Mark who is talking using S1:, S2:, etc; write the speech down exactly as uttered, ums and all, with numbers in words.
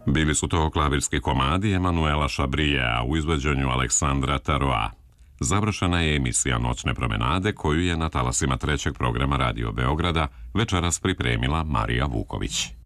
S1: Bili su to klavirski komadi Emanuela Chabriera u izvođenju Aleksandra Taroa. Završena je emisija Noćne promenade koju je na talasima trećeg programa Radio Beograda večeras pripremila Marija Vuković.